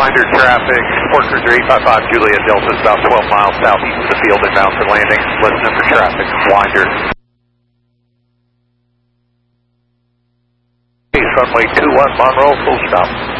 Winder traffic, Sport Cruiser 855 Juliet Delta is about 12 miles southeast of the field inbound for landing. Listening for traffic, Winder. Runway 21 Monroe, full stop.